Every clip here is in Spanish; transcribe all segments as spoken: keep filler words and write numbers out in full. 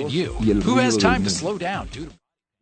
Dios y el ruido del mundo.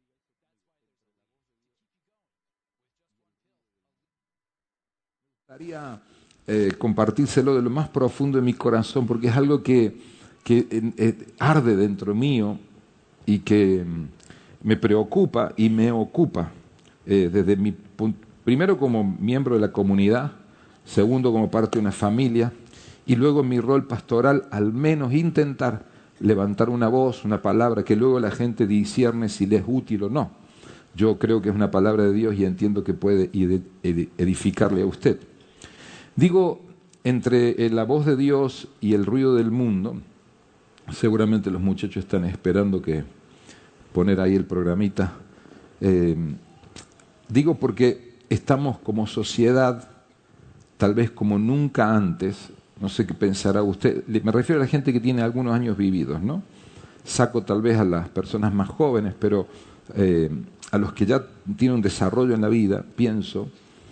Quería eh, compartírselo de lo más profundo de mi corazón, porque es algo que, que eh, arde dentro mío y que mm, me preocupa y me ocupa eh, desde mi punto, primero como miembro de la comunidad, segundo como parte de una familia, y luego en mi rol pastoral, al menos intentar levantar una voz, una palabra que luego la gente discierne si le es útil o no. Yo creo que es una palabra de Dios y entiendo que puede edificarle a usted. Digo, entre la voz de Dios y el ruido del mundo, seguramente los muchachos están esperando que poner ahí el programita. Eh, digo porque estamos como sociedad, tal vez como nunca antes, no sé qué pensará usted, me refiero a la gente que tiene algunos años vividos, ¿no? Saco tal vez a las personas más jóvenes, pero eh, a los que ya tienen un desarrollo en la vida, pienso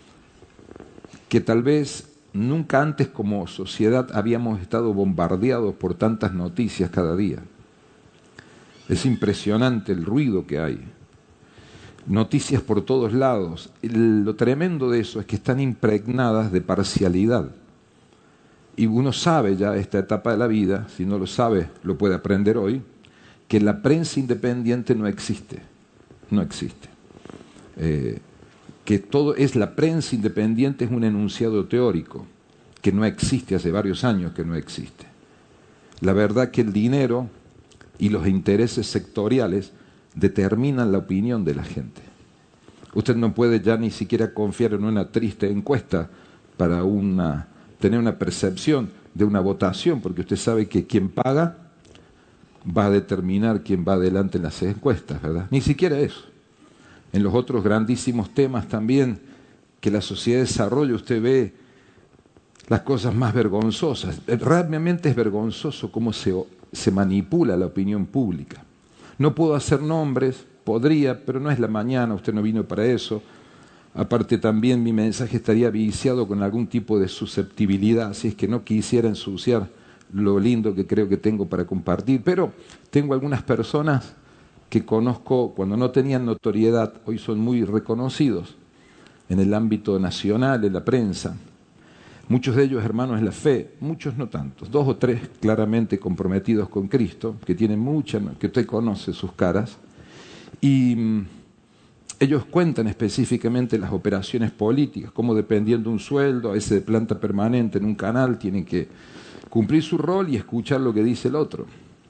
que tal vez nunca antes como sociedad habíamos estado bombardeados por tantas noticias cada día. Es impresionante el ruido que hay. Noticias por todos lados. Lo tremendo de eso es que están impregnadas de parcialidad. Y uno sabe ya esta etapa de la vida, si no lo sabe, lo puede aprender hoy, que la prensa independiente no existe. No existe. Eh, que todo es la prensa independiente es un enunciado teórico que no existe, hace varios años que no existe. La verdad que el dinero y los intereses sectoriales determinan la opinión de la gente. Usted no puede ya ni siquiera confiar en una triste encuesta para una, tener una percepción de una votación, porque usted sabe que quien paga va a determinar quién va adelante en las encuestas, ¿verdad? Ni siquiera eso. En los otros grandísimos temas también que la sociedad desarrolla, usted ve las cosas más vergonzosas. Realmente es vergonzoso cómo se, se manipula la opinión pública. No puedo hacer nombres, podría, pero no es la mañana, usted no vino para eso. Aparte también mi mensaje estaría viciado con algún tipo de susceptibilidad, si es que no quisiera ensuciar lo lindo que creo que tengo para compartir. Pero tengo algunas personas que conozco cuando no tenían notoriedad, hoy son muy reconocidos en el ámbito nacional, en la prensa. Muchos de ellos hermanos en la fe, muchos no tantos, dos o tres claramente comprometidos con Cristo, que tienen mucha, que usted conoce sus caras, y mm, ellos cuentan específicamente las operaciones políticas, cómo dependiendo de un sueldo, a veces de planta permanente en un canal, tienen que cumplir su rol y escuchar lo que dice el otro.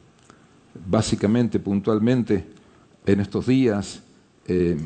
Básicamente, puntualmente, en estos días eh,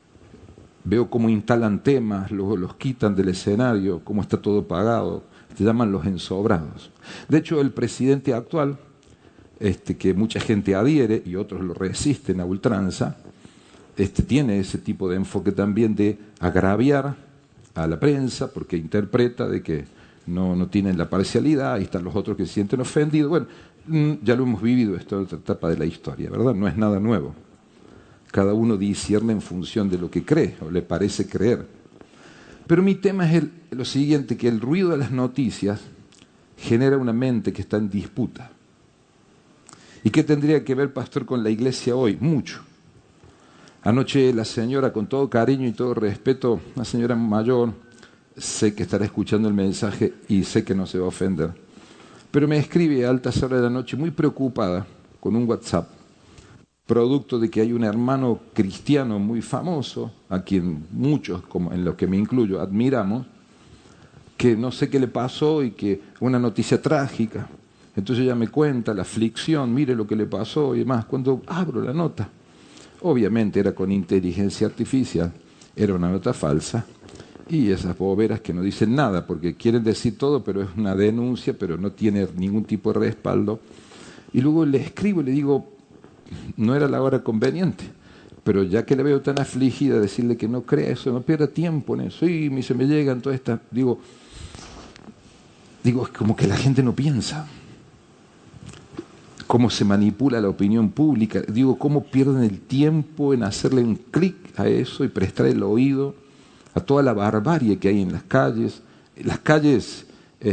veo cómo instalan temas, luego los quitan del escenario, cómo está todo pagado, se llaman los ensobrados. De hecho, el presidente actual, este, que mucha gente adhiere y otros lo resisten a ultranza, este, tiene ese tipo de enfoque también de agraviar a la prensa, porque interpreta de que no, no tienen la parcialidad, ahí están los otros que se sienten ofendidos. Bueno, ya lo hemos vivido, esto es otra etapa de la historia, ¿verdad? No es nada nuevo. Cada uno discierne en función de lo que cree o le parece creer. Pero mi tema es el, lo siguiente, que el ruido de las noticias genera una mente que está en disputa. ¿Y qué tendría que ver, pastor, con la iglesia hoy? Mucho. Anoche la señora, con todo cariño y todo respeto, una señora mayor, sé que estará escuchando el mensaje y sé que no se va a ofender, pero me escribe a altas horas de la noche muy preocupada con un WhatsApp, producto de que hay un hermano cristiano muy famoso, a quien muchos, como en los que me incluyo, admiramos, que no sé qué le pasó y que una noticia trágica. Entonces ella me cuenta la aflicción, mire lo que le pasó y demás. Cuando abro la nota, obviamente era con inteligencia artificial, era una nota falsa, y esas boberas que no dicen nada, porque quieren decir todo, pero es una denuncia, pero no tiene ningún tipo de respaldo. Y luego le escribo y le digo, no era la hora conveniente, pero ya que la veo tan afligida, decirle que no crea eso, no pierda tiempo en eso. Y me, se me llegan todas estas, digo, digo, es como que la gente no piensa. Cómo se manipula la opinión pública, digo, cómo pierden el tiempo en hacerle un clic a eso y prestar el oído a toda la barbarie que hay en las calles. Las calles